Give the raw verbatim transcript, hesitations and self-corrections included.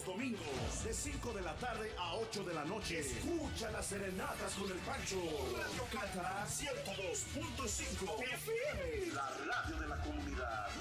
domingos, de cinco de la tarde a ocho de la noche. Escucha las serenatas con el Pancho. Radio Cata ciento dos punto cinco F M. La radio de la comunidad.